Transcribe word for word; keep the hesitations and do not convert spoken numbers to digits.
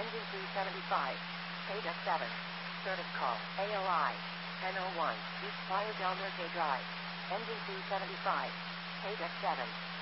Engine three seventy-five. Paydeck seven. Service call. A O I. ten oh one. East Playa del Norte Drive. Engine three seventy-five. Paydeck seven.